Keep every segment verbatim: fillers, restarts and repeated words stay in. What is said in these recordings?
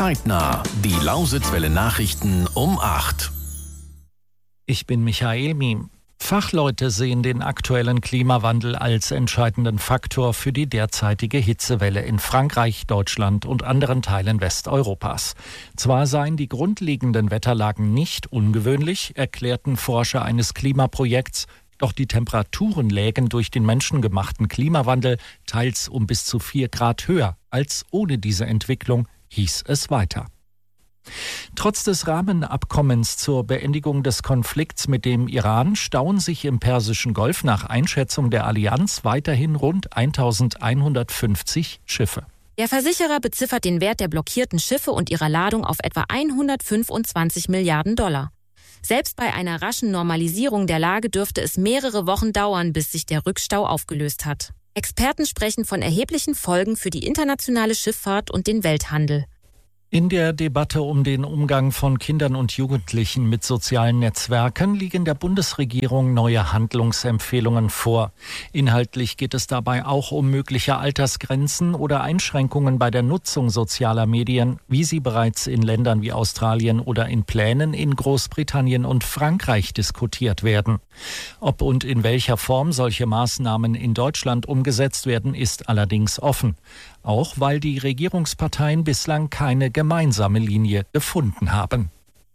Zeitnah. Die Lausitzwelle Nachrichten um acht. Ich bin Michael Miem. Fachleute sehen den aktuellen Klimawandel als entscheidenden Faktor für die derzeitige Hitzewelle in Frankreich, Deutschland und anderen Teilen Westeuropas. Zwar seien die grundlegenden Wetterlagen nicht ungewöhnlich, erklärten Forscher eines Klimaprojekts, doch die Temperaturen lägen durch den menschengemachten Klimawandel teils um bis zu vier Grad höher als ohne diese Entwicklung, hieß es weiter. Trotz des Rahmenabkommens zur Beendigung des Konflikts mit dem Iran stauen sich im Persischen Golf nach Einschätzung der Allianz weiterhin rund eintausendeinhundertfünfzig Schiffe. Der Versicherer beziffert den Wert der blockierten Schiffe und ihrer Ladung auf etwa hundertfünfundzwanzig Milliarden Dollar. Selbst bei einer raschen Normalisierung der Lage dürfte es mehrere Wochen dauern, bis sich der Rückstau aufgelöst hat. Experten sprechen von erheblichen Folgen für die internationale Schifffahrt und den Welthandel. In der Debatte um den Umgang von Kindern und Jugendlichen mit sozialen Netzwerken liegen der Bundesregierung neue Handlungsempfehlungen vor. Inhaltlich geht es dabei auch um mögliche Altersgrenzen oder Einschränkungen bei der Nutzung sozialer Medien, wie sie bereits in Ländern wie Australien oder in Plänen in Großbritannien und Frankreich diskutiert werden. Ob und in welcher Form solche Maßnahmen in Deutschland umgesetzt werden, ist allerdings offen. Auch weil die Regierungsparteien bislang keine gemeinsame Linie gefunden haben.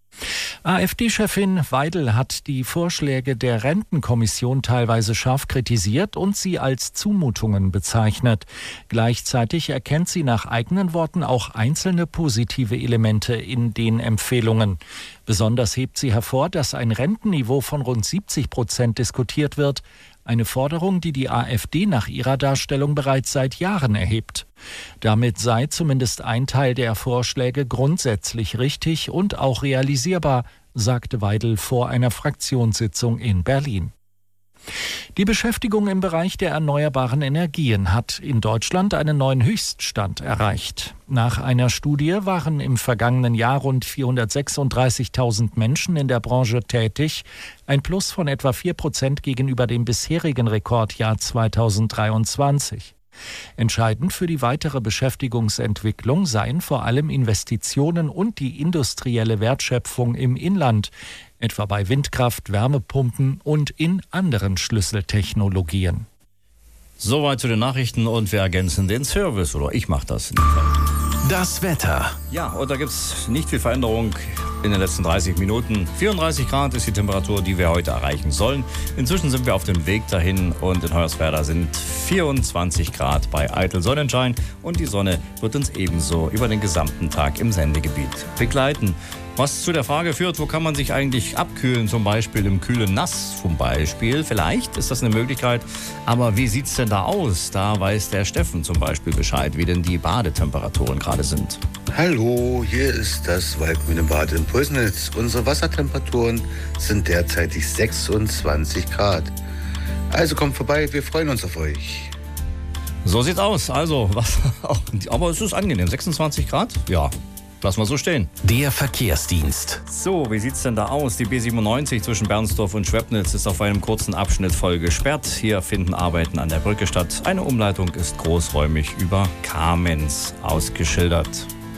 AfD-Chefin Weidel hat die Vorschläge der Rentenkommission teilweise scharf kritisiert und sie als Zumutungen bezeichnet. Gleichzeitig erkennt sie nach eigenen Worten auch einzelne positive Elemente in den Empfehlungen. Besonders hebt sie hervor, dass ein Rentenniveau von rund siebzig Prozent diskutiert wird. Eine Forderung, die die AfD nach ihrer Darstellung bereits seit Jahren erhebt. Damit sei zumindest ein Teil der Vorschläge grundsätzlich richtig und auch realisierbar, sagte Weidel vor einer Fraktionssitzung in Berlin. Die Beschäftigung im Bereich der erneuerbaren Energien hat in Deutschland einen neuen Höchststand erreicht. Nach einer Studie waren im vergangenen Jahr rund vierhundertsechsunddreißigtausend Menschen in der Branche tätig, ein Plus von etwa vier Prozent gegenüber dem bisherigen Rekordjahr zweitausenddreiundzwanzig. Entscheidend für die weitere Beschäftigungsentwicklung seien vor allem Investitionen und die industrielle Wertschöpfung im Inland, etwa bei Windkraft, Wärmepumpen und in anderen Schlüsseltechnologien. Soweit zu den Nachrichten und wir ergänzen den Service, oder ich mache das in dem Fall. Das Wetter. Ja, und da gibt es nicht viel Veränderung in den letzten dreißig Minuten. vierunddreißig Grad ist die Temperatur, die wir heute erreichen sollen. Inzwischen sind wir auf dem Weg dahin und in Hoyerswerda sind vierundzwanzig Grad bei eitel Sonnenschein und die Sonne wird uns ebenso über den gesamten Tag im Sendegebiet begleiten. Was zu der Frage führt, wo kann man sich eigentlich abkühlen, zum Beispiel im kühlen Nass zum Beispiel. Vielleicht ist das eine Möglichkeit, aber wie sieht es denn da aus? Da weiß der Steffen zum Beispiel Bescheid, wie denn die Badetemperaturen gerade sind. Hallo, hier ist das Waldmühlenbad in Pulsnitz. Unsere Wassertemperaturen sind derzeitig sechsundzwanzig Grad. Also kommt vorbei, wir freuen uns auf euch. So sieht's aus, also, was, aber es ist angenehm, sechsundzwanzig Grad? Ja. Lassen wir so stehen. Der Verkehrsdienst. So, wie sieht's denn da aus? Die B siebenundneunzig zwischen Bernsdorf und Schwepnitz ist auf einem kurzen Abschnitt voll gesperrt. Hier finden Arbeiten an der Brücke statt. Eine Umleitung ist großräumig über Kamenz ausgeschildert.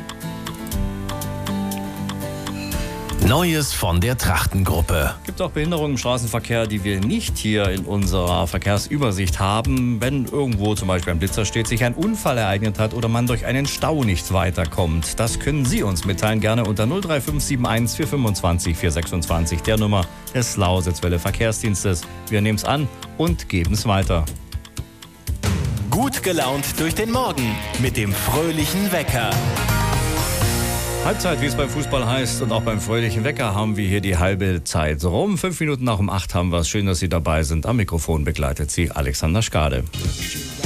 Neues von der Trachtengruppe. Es gibt auch Behinderungen im Straßenverkehr, die wir nicht hier in unserer Verkehrsübersicht haben. Wenn irgendwo zum Beispiel ein Blitzer steht, sich ein Unfall ereignet hat oder man durch einen Stau nicht weiterkommt. Das können Sie uns mitteilen, gerne unter null drei fünf sieben eins vier fünfundzwanzig vier sechsundzwanzig, der Nummer des Lausitzwelle Verkehrsdienstes. Wir nehmen es an und geben es weiter. Gut gelaunt durch den Morgen mit dem fröhlichen Wecker. Halbzeit, wie es beim Fußball heißt, und auch beim fröhlichen Wecker haben wir hier die halbe Zeit rum. Fünf Minuten nach um acht haben wir es. Schön, dass Sie dabei sind. Am Mikrofon begleitet Sie Alexander Skade.